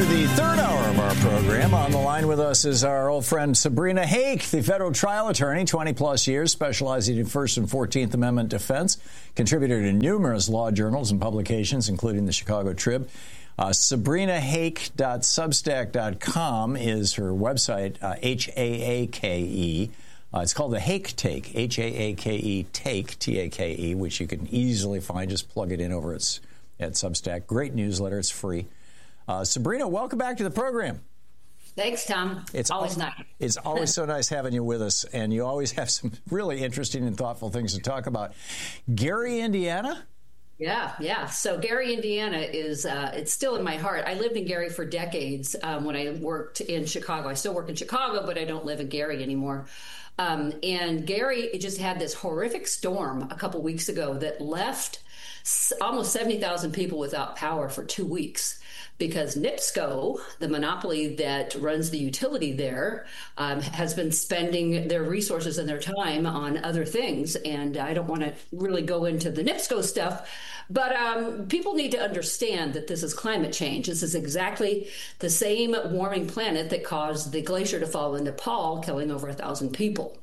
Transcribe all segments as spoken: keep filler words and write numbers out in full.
to the third hour of our program. On the line with us is our old friend Sabrina Hake, the federal trial attorney, twenty plus years, specializing in First and fourteenth Amendment defense, contributor to numerous law journals and publications, including the Chicago Trib. Uh, Sabrina Hake dot substack dot com is her website, uh, H A A K E. Uh, it's called the Hake Take, H A A K E Take, T A K E, which you can easily find. Just plug it in over at, at Substack. Great newsletter. It's free. Uh, Sabrina, welcome back to the program. Thanks, Tom. It's always al- nice. It's always so nice having you with us, and you always have some really interesting and thoughtful things to talk about. Gary, Indiana? Yeah, yeah. So Gary, Indiana is, uh, it's still in my heart. I lived in Gary for decades um, when I worked in Chicago. I still work in Chicago, but I don't live in Gary anymore. Um, and Gary just had this horrific storm a couple weeks ago that left almost seventy thousand people without power for two weeks. Because NIPSCO, the monopoly that runs the utility there, um, has been spending their resources and their time on other things. And I don't want to really go into the NIPSCO stuff, but um, people need to understand that this is climate change. This is exactly the same warming planet that caused the glacier to fall in Nepal, killing over a thousand people.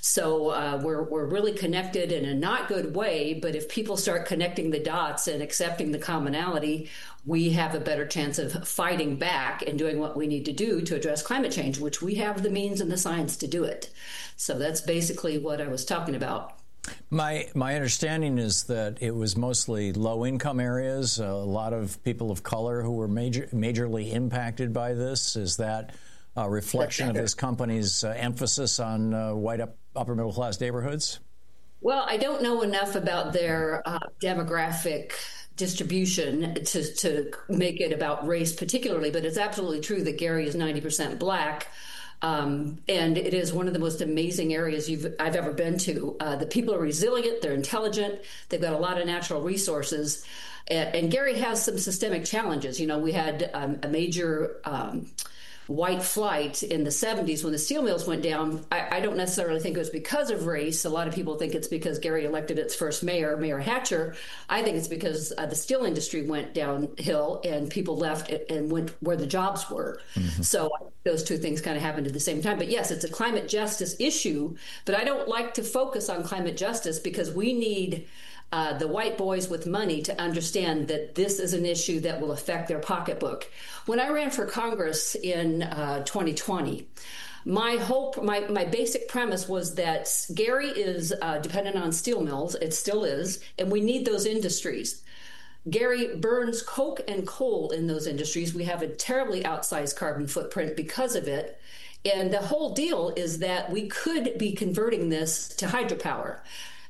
So uh, we're, we're really connected in a not good way, but if people start connecting the dots and accepting the commonality, we have a better chance of fighting back and doing what we need to do to address climate change, which we have the means and the science to do it. So that's basically what I was talking about. My my understanding is that it was mostly low-income areas, a lot of people of color who were major, majorly impacted by this. Is that a reflection of this company's uh, emphasis on uh, white up, upper middle-class neighborhoods? Well, I don't know enough about their uh, demographic distribution to, to make it about race particularly, but it's absolutely true that Gary is ninety percent black. Um, and it is one of the most amazing areas you've, I've ever been to. Uh, the people are resilient, they're intelligent, they've got a lot of natural resources. And, and Gary has some systemic challenges. You know, we had um, a major um, white flight in the seventies when the steel mills went down. I, I don't necessarily think it was because of race. A lot of people think it's because Gary elected its first mayor, Mayor Hatcher. I think it's because uh, the steel industry went downhill and people left and went where the jobs were. Mm-hmm. So those two things kind of happened at the same time. But yes, it's a climate justice issue, but I don't like to focus on climate justice because we need Uh, the white boys with money to understand that this is an issue that will affect their pocketbook. When I ran for Congress in uh, twenty twenty, my hope, my, my basic premise was that Gary is uh, dependent on steel mills. It still is, and we need those industries. Gary burns coke and coal in those industries. We have a terribly outsized carbon footprint because of it. And the whole deal is that we could be converting this to hydropower.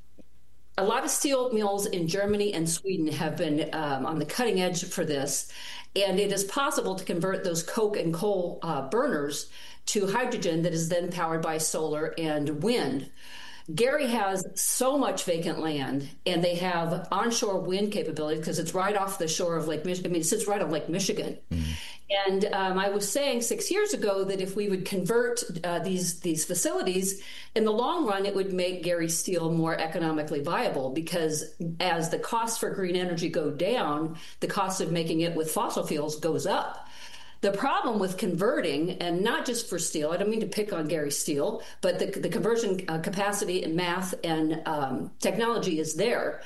A lot of steel mills in Germany and Sweden have been um, on the cutting edge for this, and it is possible to convert those coke and coal uh, burners to hydrogen that is then powered by solar and wind. Gary has so much vacant land, and they have onshore wind capability because it's right off the shore of Lake Michigan. I mean, it sits right on Lake Michigan. Mm-hmm. And um, I was saying six years ago that if we would convert uh, these these facilities, in the long run, it would make Gary Steel more economically viable because as the costs for green energy go down, the cost of making it with fossil fuels goes up. The problem with converting, and not just for steel, I don't mean to pick on Gary Steel, but the, the conversion uh, capacity and math and um, technology is there.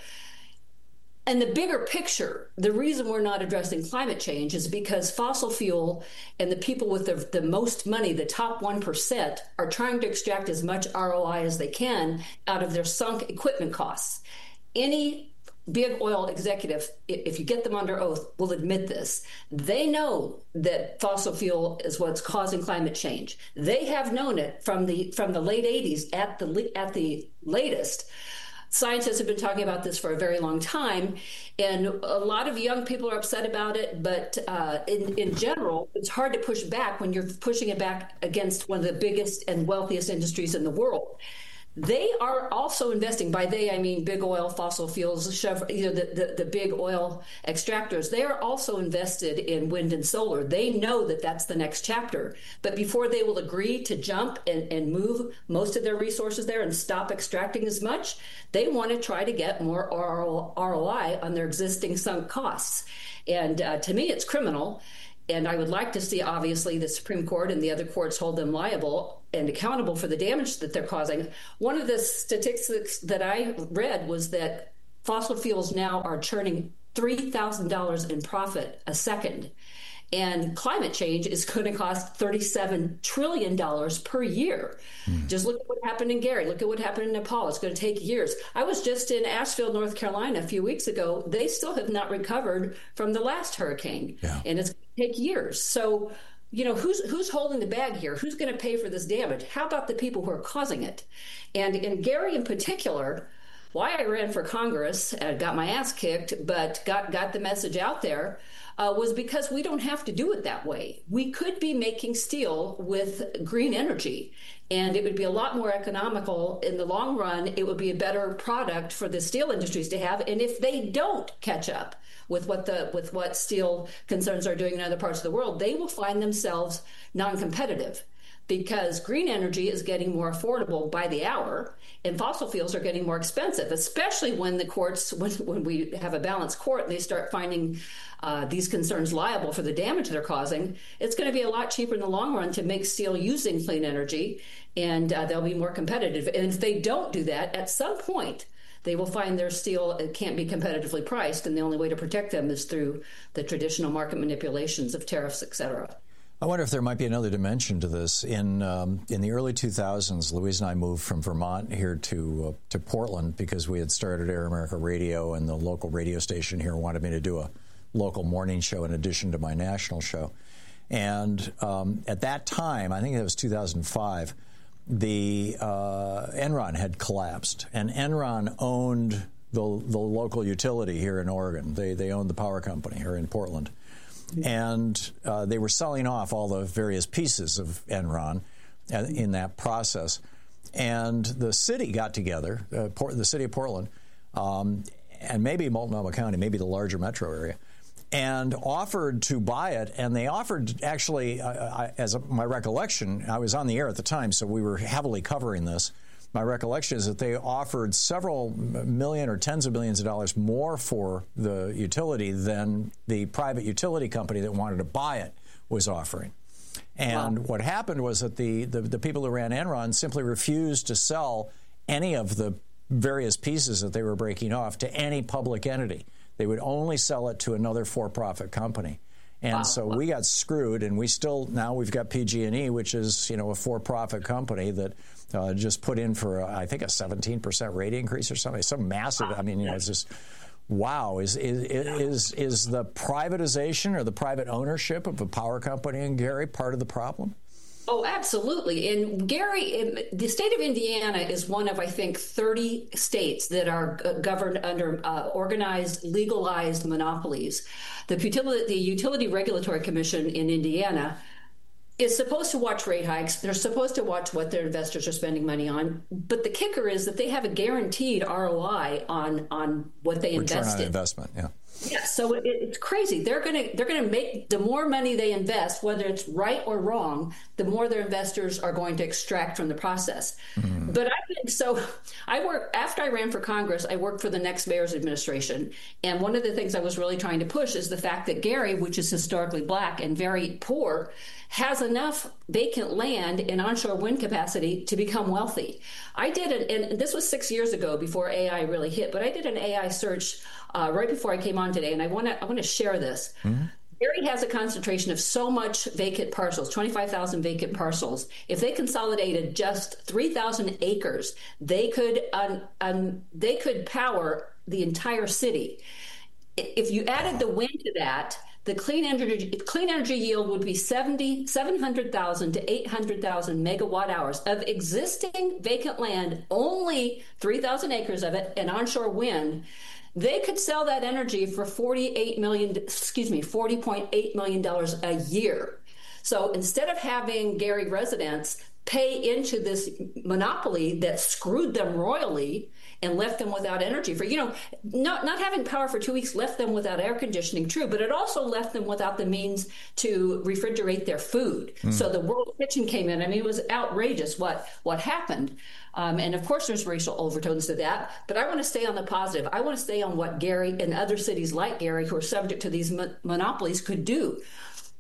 And the bigger picture, the reason we're not addressing climate change is because fossil fuel and the people with the, the most money, the top one percent, are trying to extract as much R O I as they can out of their sunk equipment costs. Any big oil executive, if you get them under oath, will admit this. They know that fossil fuel is what's causing climate change. They have known it from the from the late eighties at the at the latest. Scientists have been talking about this for a very long time, and a lot of young people are upset about it, but uh, in, in general, it's hard to push back when you're pushing it back against one of the biggest and wealthiest industries in the world. They are also investing, by they I mean big oil, fossil fuels, you know, the, the, the big oil extractors. They are also invested in wind and solar. They know that that's the next chapter. But before they will agree to jump and, and move most of their resources there and stop extracting as much, they want to try to get more R O I on their existing sunk costs. And uh, to me, it's criminal. And I would like to see, obviously, the Supreme Court and the other courts hold them liable and accountable for the damage that they're causing. One of the statistics that I read was that fossil fuels now are churning three thousand dollars in profit a second. And climate change is going to cost thirty-seven trillion dollars per year. Mm. Just look at what happened in Gary. Look at what happened in Nepal. It's going to take years. I was just in Asheville, North Carolina a few weeks ago. They still have not recovered from the last hurricane. Yeah. And it's going to take years. So, you know, who's who's holding the bag here? Who's going to pay for this damage? How about the people who are causing it? And in Gary in particular, why I ran for Congress, and got my ass kicked, but got, got the message out there, Uh, was because we don't have to do it that way. We could be making steel with green energy, and it would be a lot more economical in the long run. It would be a better product for the steel industries to have. And if they don't catch up with what the with what steel concerns are doing in other parts of the world, they will find themselves non-competitive, because green energy is getting more affordable by the hour and fossil fuels are getting more expensive, especially when the courts, when, when we have a balanced court and they start finding uh, these concerns liable for the damage they're causing. It's going to be a lot cheaper in the long run to make steel using clean energy, and uh, they'll be more competitive. And if they don't do that, at some point, they will find their steel can't be competitively priced, and the only way to protect them is through the traditional market manipulations of tariffs, et cetera. I wonder if there might be another dimension to this. In um, in the early two thousands, Louise and I moved from Vermont here to uh, to Portland because we had started Air America Radio, and the local radio station here wanted me to do a local morning show in addition to my national show. And um, at that time, I think it was two thousand five, the uh, Enron had collapsed, and Enron owned the the local utility here in Oregon. They they owned the power company here in Portland. And uh, they were selling off all the various pieces of Enron in that process. And the city got together, uh, Port, the city of Portland, um, and maybe Multnomah County, maybe the larger metro area, and offered to buy it. And they offered, actually, uh, I, as a, my recollection, I was on the air at the time, so we were heavily covering this. My recollection is that they offered several million or tens of millions of dollars more for the utility than the private utility company that wanted to buy it was offering. And wow. What happened was that the, the, the people who ran Enron simply refused to sell any of the various pieces that they were breaking off to any public entity. They would only sell it to another for-profit company. And wow. so we got screwed, and we still, now we've got P G and E, which is, you know, a for-profit company that uh, just put in for, uh, I think, a seventeen percent rate increase or something. Some massive, I mean, you know, it's just, wow. Is, is, is, is the privatization or the private ownership of a power company in Gary part of the problem? Oh, absolutely. And Gary, the state of Indiana is one of, I think, thirty states that are governed under uh, organized, legalized monopolies. The utility, the Utility Regulatory Commission in Indiana is supposed to watch rate hikes. They're supposed to watch what their investors are spending money on. But the kicker is that they have a guaranteed R O I on, on what they invest in. Return on investment, yeah. Yeah, so it, it's crazy. They're gonna they're gonna make, the more money they invest, whether it's right or wrong, the more their investors are going to extract from the process. Mm-hmm. But I think so. I work after I ran for Congress. I worked for the next mayor's administration, and one of the things I was really trying to push is the fact that Gary, which is historically black and very poor, has enough vacant land and onshore wind capacity to become wealthy. I did it, and this was six years ago before A I really hit. But I did an A I search uh, right before I came on today, and I want to I want to share this. Mm-hmm. Gary has a concentration of so much vacant parcels, twenty-five thousand vacant parcels. If they consolidated just three thousand acres, they could um, um, they could power the entire city. If you added the wind to that, the clean energy clean energy yield would be seventy, seven hundred thousand to eight hundred thousand megawatt hours of existing vacant land, only three thousand acres of it, and onshore wind. They could sell that energy for forty-eight million, excuse me, forty point eight million dollars a year. So instead of having Gary residents pay into this monopoly that screwed them royally and left them without energy for, you know, not not having power for two weeks left them without air conditioning, true, but it also left them without the means to refrigerate their food. Mm. So the World Kitchen came in. I mean, it was outrageous what what happened. Um, and of course, there's racial overtones to that. But I want to stay on the positive. I want to stay on what Gary and other cities like Gary, who are subject to these mo- monopolies, could do.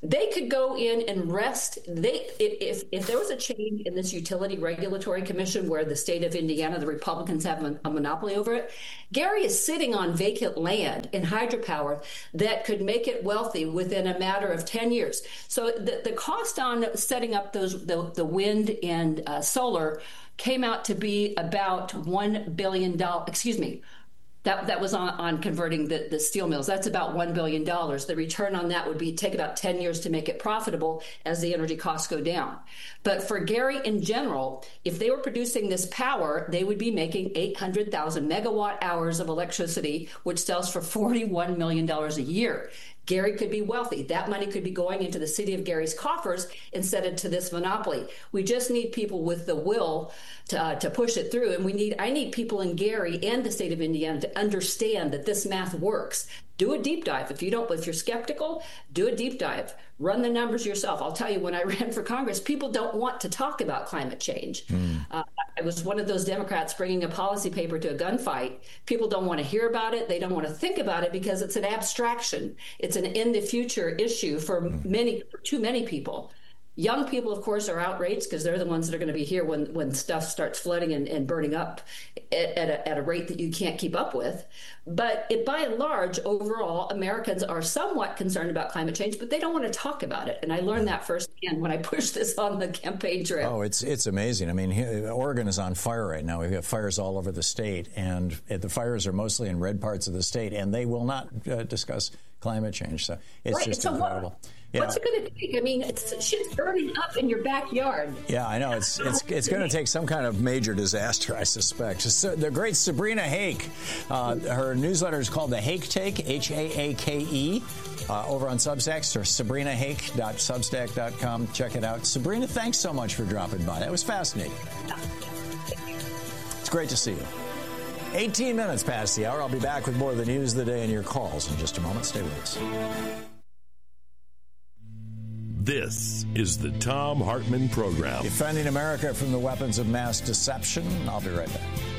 They could go in and rest. They, if if there was a change in this Utility Regulatory Commission where the state of Indiana, the Republicans have a monopoly over it, Gary is sitting on vacant land in hydropower that could make it wealthy within a matter of ten years. So the, the cost on setting up those the, the wind and uh, solar came out to be about one billion dollars, excuse me, That that was on, on converting the, the steel mills. That's about one billion dollars. The return on that would be take about ten years to make it profitable as the energy costs go down. But for Gary in general, if they were producing this power, they would be making eight hundred thousand megawatt hours of electricity, which sells for forty-one million dollars a year. Gary could be wealthy. That money could be going into the city of Gary's coffers instead of to this monopoly. We just need people with the will to, uh, to push it through. And we need, I need people in Gary and the state of Indiana to understand that this math works. Do a deep dive. If you don't, if you're skeptical, do a deep dive. Run the numbers yourself. I'll tell you, when I ran for Congress, people don't want to talk about climate change. Mm. Uh, I was one of those Democrats bringing a policy paper to a gunfight. People don't want to hear about it. They don't want to think about it because it's an abstraction. It's an in the future issue for mm. many, for too many people. Young people, of course, are outraged because they're the ones that are going to be here when, when stuff starts flooding and, and burning up at, at, a, at a rate that you can't keep up with. But it, by and large, overall, Americans are somewhat concerned about climate change, but they don't want to talk about it. And I learned that firsthand when I pushed this on the campaign trail. Oh, it's it's amazing. I mean, here, Oregon is on fire right now. We've got fires all over the state, and the fires are mostly in red parts of the state, and they will not uh, discuss climate change. So it's right. just so incredible. What? Yeah. What's it going to take? I mean, it's, shit's burning up in your backyard. Yeah, I know. It's it's it's going to take some kind of major disaster, I suspect. So the great Sabrina Hake, uh, her newsletter is called The Hake Take, H A A K E, uh, over on Substack, or sabrina hake dot substack dot com. Check it out. Sabrina, thanks so much for dropping by. That was fascinating. It's great to see you. eighteen minutes past the hour. I'll be back with more of the news of the day and your calls in just a moment. Stay with us. This is the Thom Hartmann Program. Defending America from the weapons of mass deception. I'll be right back.